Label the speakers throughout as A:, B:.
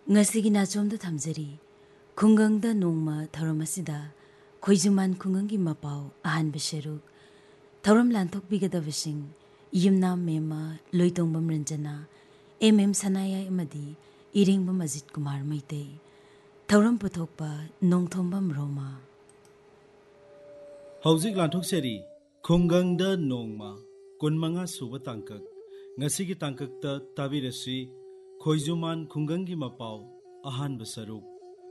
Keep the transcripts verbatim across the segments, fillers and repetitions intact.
A: ngasi nachomda thamjari khungangda nongma tharamasida khoijuman khungangi mapau ahan bisheruk tharam lanthok bigadabasing yumna mema loitongbam ranjana mm sanaya amadi iringbam ajit kumar maite tharam puthokpa nongthombam roma
B: hauzik lanthok seri khungangda nongma kunmanga suba tangkak ngasigi tangkakta tabirasi khoijuman khungangi mapau ahan basaruk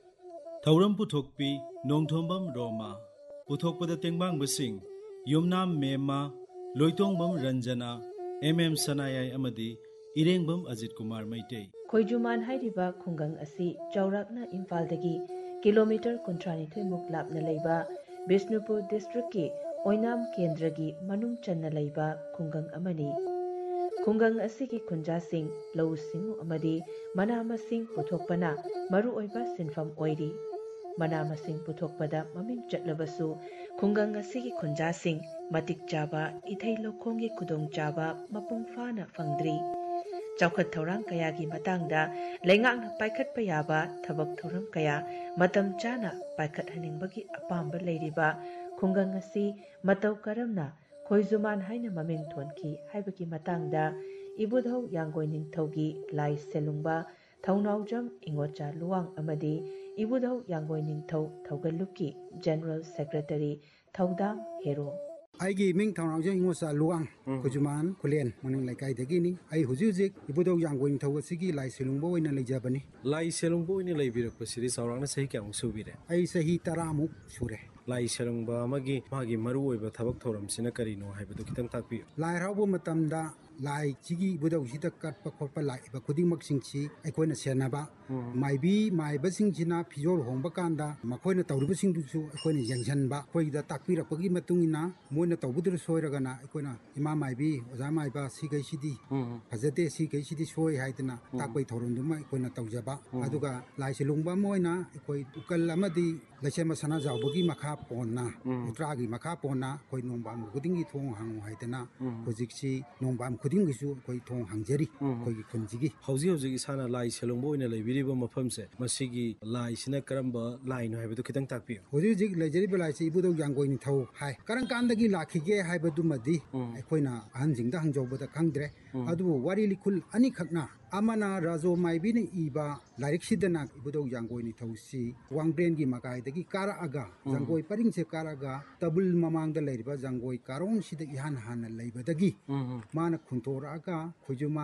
B: thauram puthokpi nongthombam roma puthokpada tengbang basing yumnam mema loitongbam ranjana mm sanayai amadi irengbam ajit kumar maitei
C: khoijuman hairiba khungang asi chaurakna imphaldagi kilometer kuntrani muk lapna leiba bisnupur district ki oinam kendragi manung channa leiba khungang amani khungang asigi khunja sing lau singu amadi mana masing puthokpana maru oiba sinfam oiri mana masing puthokpada maming chatlabasu khungang asigi khunja sing matik chaba ithai lokhongi khudong chaba mapung fana fangdri chawkhat thorang kaya gi matangda leingakna paikhat payaba thabak thoram kaya matam chana paikhat haningbagi apamba leiriba khungang asi matau karamna khoijuman haina maming thonki haibagi matangda ibudhau yanggoi ningthaugi lai selungba thaunaujam ingocha luwang amadi ibudhau yanggoi ningthau thaugaluki general secretary thaudam hero
D: आइगी Ming थाउनाउजे इंगोसा Luong खुजुमान खुलेन मनिंग लाइकाई दगिनी आई हुजुजिक इबुदौ यांगोइंग थौगा सिगी लाई सेलुंगबो ओइना लेजाबनी
B: लाई सेलुंगबो ओइना लेबिरकपसिरि सावरांना सही क्यामु सुबिरे
D: आई सही तरामुक सुरे
B: लाई सेलुंगबा अमगी मागी मरु ओइबा थबक थौरमसिना करिनो हाइबदु खितंग ताकपि
D: लाई रावबो मतमदा लाई Chigi इबुदौ सिदा कटपा खोपा लाइबा खुदिंगमक सिंगछि अइखोइना सेनाबा माइबी माइबा सिंगजिना फिजोर होंबा कांदा मखोइना तौरिबा सिंगदुसु अइखोइना यंगजनबा खोइदा ताकपिरकपगी मतुंगिना Moina तौबुदुर सोइरगना अइखोइना इमा माइबी ओजा माइबा सिगैसिदी फजते सिगैसिदी सोइ हाइदना ताकपै थौरंदुमा अइखोइना तौजबा अदुगा लाई सेलुंगबा मोइना अइखोइ उकल अमदी लैसेमा सना जावबगी मखा पोन्ना उत्रागी मखा पोन्ना खोइ नोंबाम खुदिंगी थोंग हांगु हाइदना होजिक्सी नोंबाम खुदिंगिसु खोइ थोंग हांगजरी खोइ खुनजिगी
B: हौजी हौजी इसाना लाई सेलुंगबो ओइना लेबिरिबो मफमसे मसिगी लाई सिना करंबा लाई नो हाइबदु खितंग ताकपियो
D: होजी होजी लेजरिबा लाइसे इबुदौ यांगोइनि थौ हाय करं कांदगी लाखिगे हाइबदुमदि अइखोइना अहनजिंगदा हंजौबदा खंगद्रे अदुबो वारि लिखुल अनि खकना amana rajo maibini iba larik sidana ibudau yanggoi thausi wangbreen gi makai kara aga janggoi paring se karaga tabul mamang da leiriba janggoi karon sida ihan han leibadagi mana khuntora aga khujuma